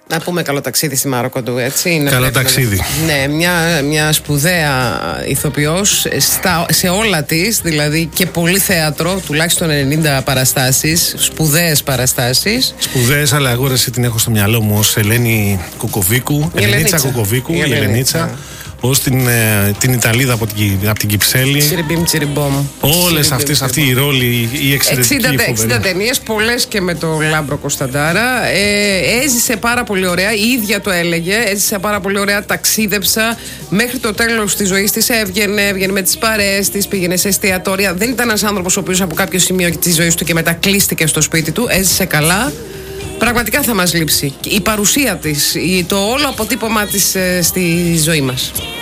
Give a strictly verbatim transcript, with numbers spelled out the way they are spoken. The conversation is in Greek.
Να πούμε καλό ταξίδι στη Μαροκοντού, έτσι. Είναι καλό ταξίδι. Ναι, μια, μια σπουδαία ηθοποιός στα, σε όλα της, δηλαδή και πολύ θέατρο, τουλάχιστον ενενήντα παραστάσεις, σπουδαίες παραστάσεις. Σπουδαίες, αλλά εγώ εσύ την έχω στο μυαλό μου ως Ελένη Κουκοβίκου, η Ελενίτσα Κουκοβίκου, η, η Ελενίτσα. Ως την, ε, την Ιταλίδα από την, από την Κυψέλη. Τσιριμπίμ, τσιριμπόμ. Όλες αυτές, αυτή η ρόλη, η εξαιρετική εξήντα ταινίες, πολλές και με το Λάμπρο Κωνσταντάρα. ε, Έζησε πάρα πολύ ωραία, η ίδια το έλεγε. Έζησε πάρα πολύ ωραία, ταξίδεψα μέχρι το τέλος της ζωής της. Έβγαινε, έβγαινε με τις παρέες της, πήγαινε σε εστιατόρια. Δεν ήταν ένας άνθρωπος ο οποίος από κάποιο σημείο της ζωής του και μετά κλείστηκε στο σπίτι του. Έζησε καλά. Πραγματικά θα μας λείψει η παρουσία της, το όλο αποτύπωμα της στη ζωή μας.